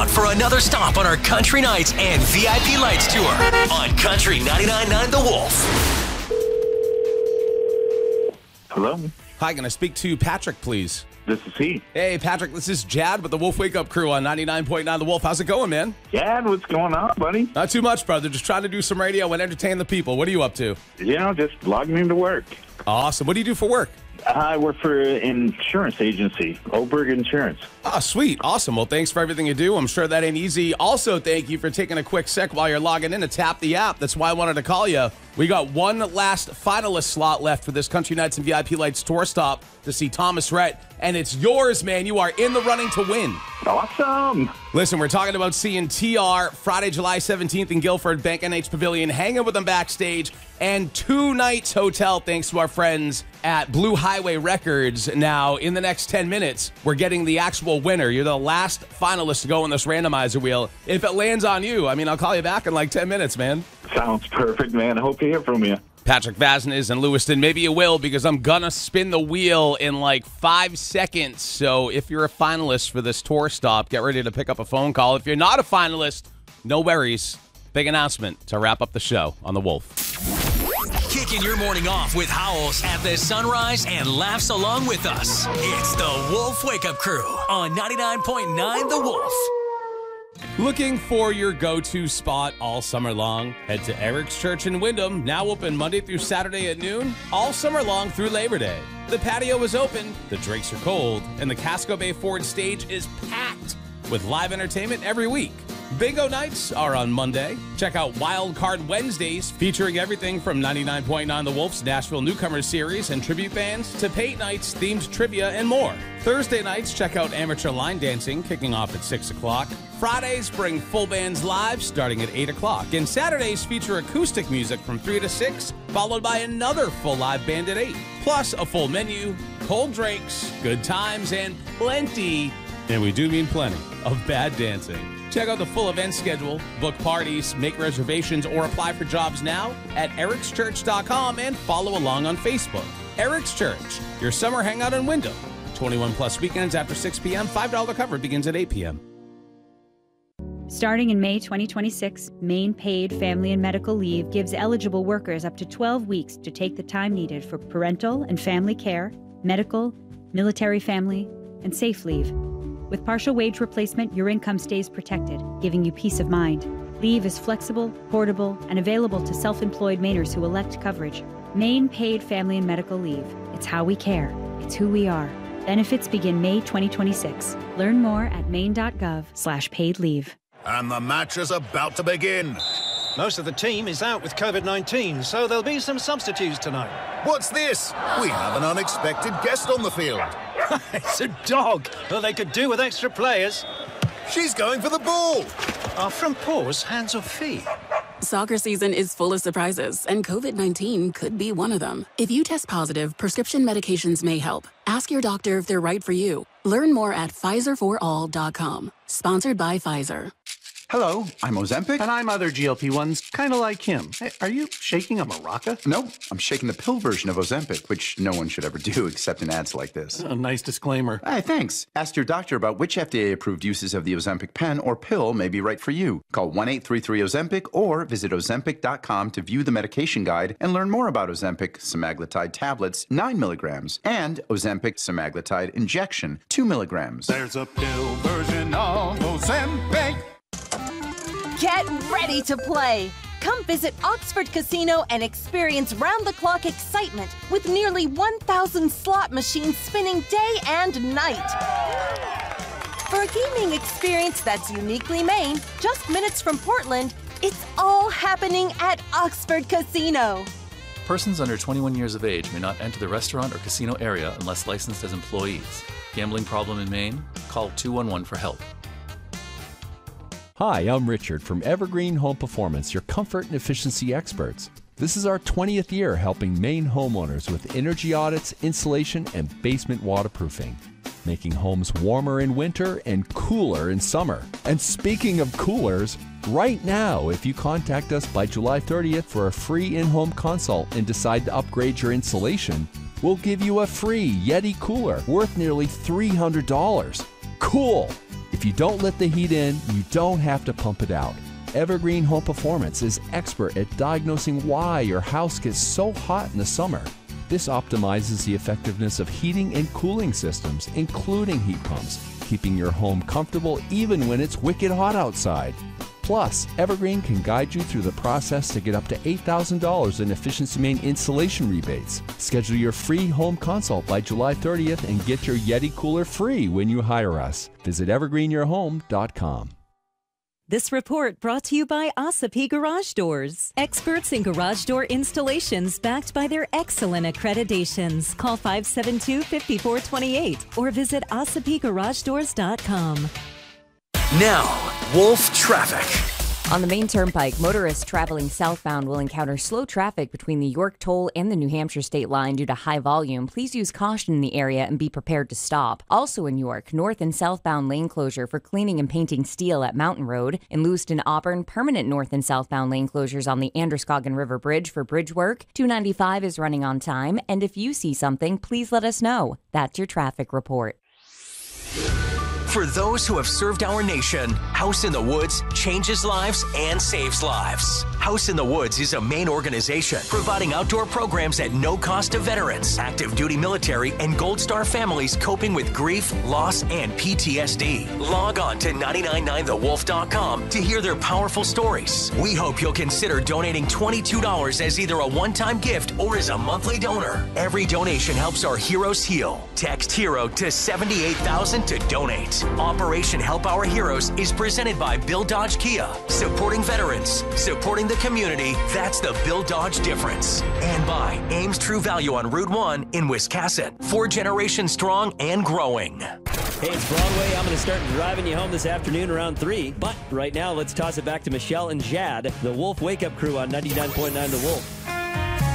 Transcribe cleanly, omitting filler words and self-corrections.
out for another stop on our Country Nights and VIP Lights tour on Country 99.9 The Wolf. Hello? Hi, can I speak to Patrick, please? This is he. Hey, Patrick, this is Jad with the Wolf Wake Up Crew on 99.9 The Wolf. How's it going, man? Jad, what's going on, buddy? Not too much, brother. Just trying to do some radio and entertain the people. What are you up to? Just logging into work. Awesome. What do you do for work? I work for an insurance agency, Oberg Insurance. Ah, sweet. Awesome. Well, thanks for everything you do. I'm sure that ain't easy. Also, thank you for taking a quick sec while you're logging in to tap the app. That's why I wanted to call you. We got one last finalist slot left for this Country Nights and VIP Lights tour stop to see Thomas Rhett. And it's yours, man. You are in the running to win. Awesome. Listen, we're talking about seeing TR Friday, July 17th in Guilford, Bank NH Pavilion, hanging with them backstage, and 2 nights hotel thanks to our friends at Blue Highway Records. Now, in the next 10 minutes, we're getting the actual winner. You're the last finalist to go on this randomizer wheel. If it lands on you, I'll call you back in like 10 minutes, man. Sounds perfect, man. I hope to hear from you. Patrick Vaznes and Lewiston, maybe you will, because I'm going to spin the wheel in like 5 seconds. So if you're a finalist for this tour stop, get ready to pick up a phone call. If you're not a finalist, no worries. Big announcement to wrap up the show on The Wolf. Kicking your morning off with howls at the sunrise and laughs along with us. It's the Wolf Wake Up Crew on 99.9 The Wolf. Looking for your go-to spot all summer long? Head to Eric's Church in Wyndham, now open Monday through Saturday at noon, all summer long through Labor Day. The patio is open, the drinks are cold, and the Casco Bay Ford stage is packed with live entertainment every week. Bingo nights are on Monday. Check out Wild Card Wednesdays, featuring everything from 99.9 The Wolf's Nashville Newcomers Series and tribute bands to Pate Nights, themed trivia, and more. Thursday nights, check out Amateur Line Dancing, kicking off at 6 o'clock. Fridays bring full bands live, starting at 8 o'clock. And Saturdays feature acoustic music from 3 to 6, followed by another full live band at 8. Plus a full menu, cold drinks, good times, and plenty, and we do mean plenty, of bad dancing. Check out the full event schedule, book parties, make reservations, or apply for jobs now at ericschurch.com and follow along on Facebook. Eric's Church, your summer hangout in Wyndham. 21 plus weekends after 6 p.m. $5 cover begins at 8 p.m. Starting in May 2026, Maine Paid Family and Medical Leave gives eligible workers up to 12 weeks to take the time needed for parental and family care, medical, military family, and safe leave. With partial wage replacement, your income stays protected, giving you peace of mind. Leave is flexible, portable, and available to self-employed Mainers who elect coverage. Maine Paid Family and Medical Leave. It's how we care. It's who we are. Benefits begin May 2026. Learn more at maine.gov/paid leave. And the match is about to begin. Most of the team is out with COVID-19, so there'll be some substitutes tonight. What's this? We have an unexpected guest on the field. It's a dog. Well, they could do with extra players. She's going for the ball. Are front paws hands or feet? Soccer season is full of surprises, and COVID-19 could be one of them. If you test positive, prescription medications may help. Ask your doctor if they're right for you. Learn more at PfizerForAll.com. Sponsored by Pfizer. Hello, I'm Ozempic. And I'm other GLP-1s, kind of like him. Hey, are you shaking a maraca? No, I'm shaking the pill version of Ozempic, which no one should ever do except in ads like this. A nice disclaimer. Hey, thanks. Ask your doctor about which FDA-approved uses of the Ozempic pen or pill may be right for you. Call 1-833-OZEMPIC or visit Ozempic.com to view the medication guide and learn more about Ozempic semaglutide tablets, 9 milligrams, and Ozempic semaglutide injection, 2 milligrams. There's a pill version of Ozempic. Get ready to play! Come visit Oxford Casino and experience round-the-clock excitement with nearly 1,000 slot machines spinning day and night. For a gaming experience that's uniquely Maine, just minutes from Portland, it's all happening at Oxford Casino. Persons under 21 years of age may not enter the restaurant or casino area unless licensed as employees. Gambling problem in Maine? Call 211 for help. Hi, I'm Richard from Evergreen Home Performance, your comfort and efficiency experts. This is our 20th year helping Maine homeowners with energy audits, insulation, and basement waterproofing, making homes warmer in winter and cooler in summer. And speaking of coolers, right now, if you contact us by July 30th for a free in-home consult and decide to upgrade your insulation, we'll give you a free Yeti cooler worth nearly $300. Cool! If you don't let the heat in, you don't have to pump it out. Evergreen Home Performance is expert at diagnosing why your house gets so hot in the summer. This optimizes the effectiveness of heating and cooling systems, including heat pumps, keeping your home comfortable even when it's wicked hot outside. Plus, Evergreen can guide you through the process to get up to $8,000 in Efficiency Main installation rebates. Schedule your free home consult by July 30th and get your Yeti cooler free when you hire us. Visit evergreenyourhome.com. This report brought to you by Ossipee Garage Doors. Experts in garage door installations backed by their excellent accreditations. Call 572-5428 or visit OssipeeGarageDoors.com. Now, Wolf Traffic. On the main turnpike, motorists traveling southbound will encounter slow traffic between the York Toll and the New Hampshire state line due to high volume. Please use caution in the area and be prepared to stop. Also in York, north and southbound lane closure for cleaning and painting steel at Mountain Road. In Lewiston, Auburn, permanent north and southbound lane closures on the Androscoggin River Bridge for bridge work. 295 is running on time, and if you see something, please let us know. That's your traffic report. For those who have served our nation, House in the Woods changes lives and saves lives. House in the Woods is a Maine organization providing outdoor programs at no cost to veterans, active duty military, and Gold Star families coping with grief, loss, and PTSD. Log on to 999thewolf.com to hear their powerful stories. We hope you'll consider donating $22 as either a one-time gift or as a monthly donor. Every donation helps our heroes heal. Text HERO to 78,000 to donate. Operation Help Our Heroes is presented by Bill Dodge Kia. Supporting veterans, supporting the community, that's the Bill Dodge difference. And by Ames True Value on Route 1 in Wiscasset. 4 generations strong and growing. Hey, it's Broadway. I'm going to start driving you home this afternoon around 3. But right now, let's toss it back to Michelle and Jad, the Wolf Wake Up Crew on 99.9 The Wolf.